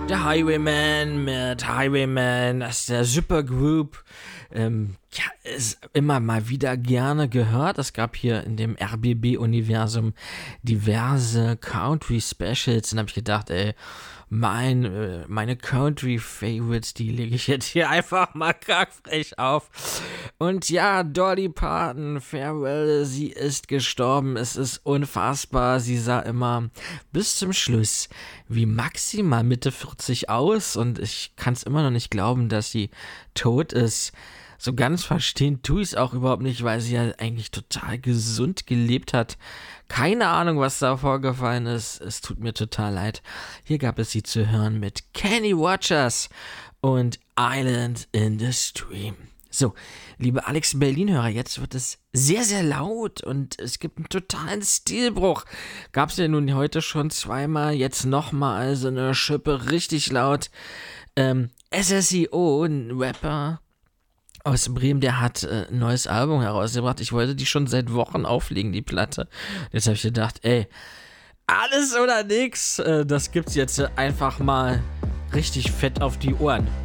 Der Highwayman mit Highwayman, das ist der Supergroup. Ist immer mal wieder gerne gehört. Es gab hier in dem RBB-Universum diverse Country-Specials. Und habe ich gedacht, meine Country-Favorites, die lege ich jetzt hier einfach mal frech auf. Und ja, Dolly Parton, farewell, sie ist gestorben. Es ist unfassbar. Sie sah immer bis zum Schluss wie maximal Mitte 40 aus. Und ich kann es immer noch nicht glauben, dass sie tot ist. So ganz verstehen tue ich es auch überhaupt nicht, weil sie ja eigentlich total gesund gelebt hat. Keine Ahnung, was da vorgefallen ist. Es tut mir total leid. Hier gab es sie zu hören mit Kenny Rogers und Island in the Stream. So, liebe Alex Berlin-Hörer, jetzt wird es sehr, sehr laut und es gibt einen totalen Stilbruch. Gab es ja nun heute schon zweimal, jetzt nochmal, also eine Schippe richtig laut. SSEO, ein Rapper aus Bremen, der hat ein neues Album herausgebracht. Ich wollte die schon seit Wochen auflegen, die Platte. Jetzt habe ich gedacht, alles oder nix. Das gibt's jetzt einfach mal richtig fett auf die Ohren.